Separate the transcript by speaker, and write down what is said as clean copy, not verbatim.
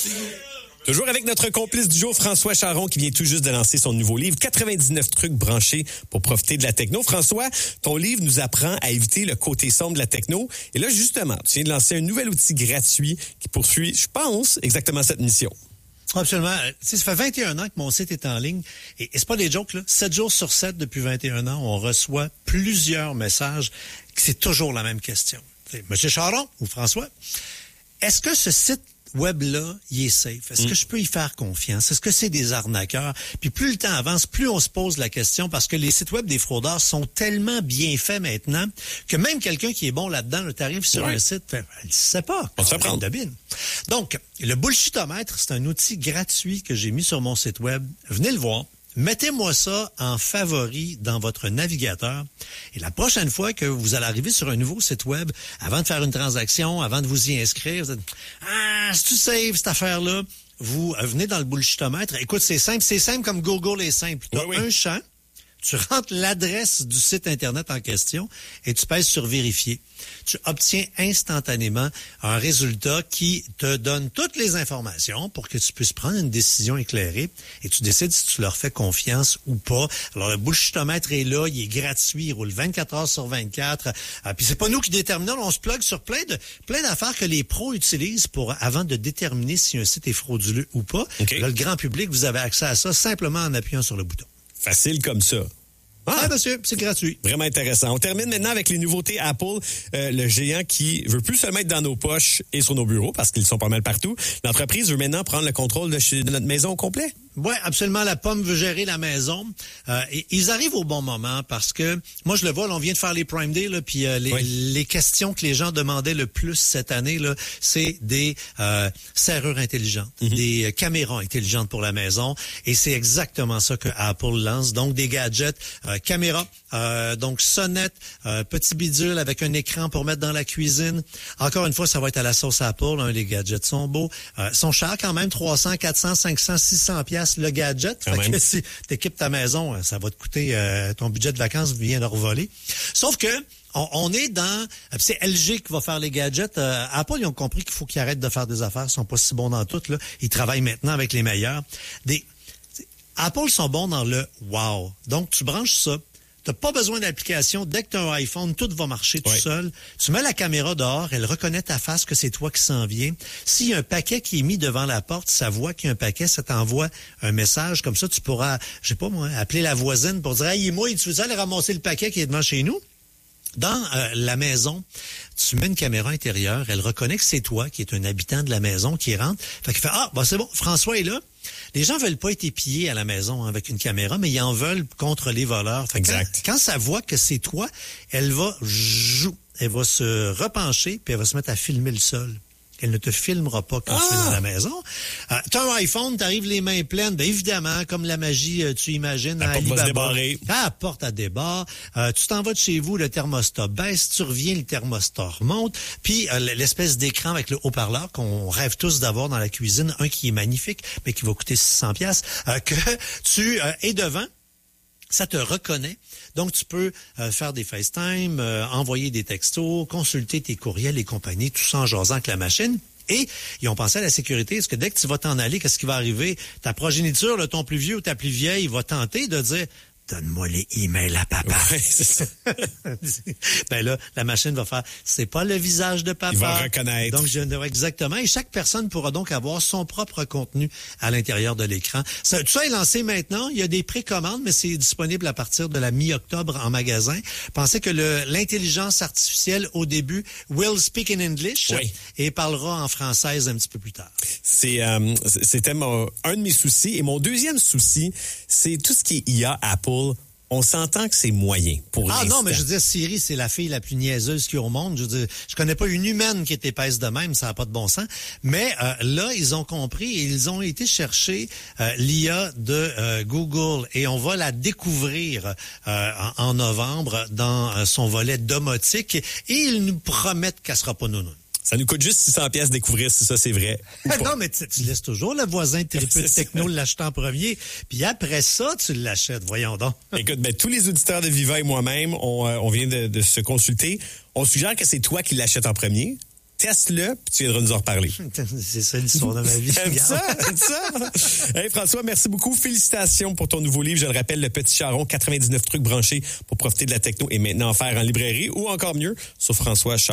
Speaker 1: Toujours avec notre complice du jour, François Charon, qui vient tout juste de lancer son nouveau livre, 99 trucs branchés pour profiter de la techno. François, ton livre nous apprend à éviter le côté sombre de la techno. Et là, justement, tu viens de lancer un nouvel outil gratuit qui poursuit, je pense, exactement cette mission.
Speaker 2: Absolument. Ça fait 21 ans que mon site est en ligne. Et c'est pas des jokes, là. 7 jours sur 7, depuis 21 ans, on reçoit plusieurs messages. C'est toujours la même question. C'est Monsieur Charon ou François, est-ce que ce site web-là, il est safe? Est-ce que je peux y faire confiance? Est-ce que c'est des arnaqueurs? Puis plus le temps avance, plus on se pose la question parce que les sites web des fraudeurs sont tellement bien faits maintenant que même quelqu'un qui est bon là-dedans, tu arrives sur un site, il ne sait pas.
Speaker 1: On se prend.
Speaker 2: Donc, le Bullshitomètre, c'est un outil gratuit que j'ai mis sur mon site web. Venez le voir. Mettez-moi ça en favori dans votre navigateur. Et la prochaine fois que vous allez arriver sur un nouveau site web, avant de faire une transaction, avant de vous y inscrire, vous dites « Ah, c'est-tu safe cette affaire-là? » Vous venez dans le Bullshitomètre. Écoute, c'est simple comme Google est simple. Tu as un champ, tu rentres l'adresse du site Internet en question et tu pèses sur « Vérifier ». Tu obtiens instantanément un résultat qui te donne toutes les informations pour que tu puisses prendre une décision éclairée et tu décides si tu leur fais confiance ou pas. Alors, le Bullshitomètre est là, il est gratuit, il roule 24 heures sur 24. Puis c'est pas nous qui déterminons, on se plug sur plein d'affaires que les pros utilisent avant de déterminer si un site est frauduleux ou pas.
Speaker 1: Okay.
Speaker 2: Là, le grand public, vous avez accès à ça simplement en appuyant sur le bouton.
Speaker 1: Facile comme ça.
Speaker 2: Ah, monsieur, c'est gratuit.
Speaker 1: Vraiment intéressant. On termine maintenant avec les nouveautés Apple, le géant qui veut plus se le mettre dans nos poches et sur nos bureaux parce qu'ils sont pas mal partout. L'entreprise veut maintenant prendre le contrôle de notre maison au complet.
Speaker 2: Oui, absolument. La pomme veut gérer la maison. Et ils arrivent au bon moment parce que, moi, je le vois, là, on vient de faire les Prime Day, là, puis les questions que les gens demandaient le plus cette année, là, c'est des serrures intelligentes, des caméras intelligentes pour la maison. Et c'est exactement ça que Apple lance. Donc, des gadgets, caméras, donc sonnette, petit bidule avec un écran pour mettre dans la cuisine. Encore une fois, ça va être à la sauce Apple. Hein, les gadgets sont beaux. Sont chers quand même, 300, 400, 500, 600 piastres le gadget. Fait que si t'équipes ta maison, ça va te coûter ton budget de vacances vient de revoler. Sauf que on est dans... C'est LG qui va faire les gadgets. Apple, ils ont compris qu'il faut qu'ils arrêtent de faire des affaires. Ils sont pas si bons dans tout. Là. Ils travaillent maintenant avec les meilleurs. Apple sont bons dans le wow. Donc, tu branches ça. T'as pas besoin d'application. Dès que tu as un iPhone, tout va marcher tout seul. Tu mets la caméra dehors, elle reconnaît ta face que c'est toi qui s'en viens. S'il y a un paquet qui est mis devant la porte, ça voit qu'il y a un paquet, ça t'envoie un message. Comme ça, tu pourras, je sais pas moi, appeler la voisine pour dire « Hey, moi, tu veux aller ramasser le paquet qui est devant chez nous? » Dans la maison, tu mets une caméra intérieure, elle reconnaît que c'est toi qui es un habitant de la maison qui rentre. Fait qu'il fait « Ah, c'est bon, François est là. » Les gens veulent pas être épillés à la maison avec une caméra, mais ils en veulent contre les voleurs. Fait quand ça voit que c'est toi, elle va se repencher puis elle va se mettre à filmer le sol. Elle ne te filmera pas quand tu es dans la maison. Tu as un iPhone, tu arrives les mains pleines. Bien évidemment, comme la magie, tu imagines.
Speaker 1: La porte va se débarrer.
Speaker 2: La porte à débarre. Tu t'en vas de chez vous, le thermostat baisse. Tu reviens, le thermostat remonte. Puis l'espèce d'écran avec le haut-parleur qu'on rêve tous d'avoir dans la cuisine. Un qui est magnifique, mais qui va coûter 600 piastres. Que tu es devant. Ça te reconnaît. Donc, tu peux faire des FaceTime, envoyer des textos, consulter tes courriels et compagnie, tout ça en jasant avec la machine. Et ils ont pensé à la sécurité, parce que dès que tu vas t'en aller, qu'est-ce qui va arriver? Ta progéniture, là, ton plus vieux ou ta plus vieille, va tenter de dire... Donne-moi les emails à papa.
Speaker 1: Ouais, c'est ça.
Speaker 2: Ben là, la machine va faire, c'est pas le visage de papa.
Speaker 1: Il va reconnaître.
Speaker 2: Donc, exactement. Et chaque personne pourra donc avoir son propre contenu à l'intérieur de l'écran. Tout ça est lancé maintenant. Il y a des précommandes, mais c'est disponible à partir de la mi-octobre en magasin. Pensez que l'intelligence artificielle, au début, will speak in English et parlera en française un petit peu plus tard.
Speaker 1: C'était un de mes soucis. Et mon deuxième souci, c'est tout ce qui est IA Apple. On s'entend que c'est moyen pour l'instant.
Speaker 2: Ah non, mais je veux dire, Siri, c'est la fille la plus niaiseuse qu'il y a au monde. Je veux dire, je connais pas une humaine qui est épaisse de même, ça n'a pas de bon sens. Mais là, ils ont compris et ils ont été chercher l'IA de Google et on va la découvrir en novembre dans son volet domotique et ils nous promettent qu'elle sera pas nounoune.
Speaker 1: Ça nous coûte juste 600 pièces découvrir si ça c'est vrai ou pas.
Speaker 2: Non, mais tu laisses toujours le voisin triple techno l'acheter en premier. Puis après ça, tu l'achètes. Voyons donc.
Speaker 1: Écoute, tous les auditeurs de Viva et moi-même, on vient de se consulter. On suggère que c'est toi qui l'achètes en premier. teste-le, puis tu viendras nous en reparler.
Speaker 2: C'est ça l'histoire de ma vie.
Speaker 1: T'aimes ça? Hey, François, merci beaucoup. Félicitations pour ton nouveau livre. Je le rappelle, Le Petit Charron, 99 trucs branchés pour profiter de la techno et maintenant en faire en librairie ou encore mieux sur François Charron.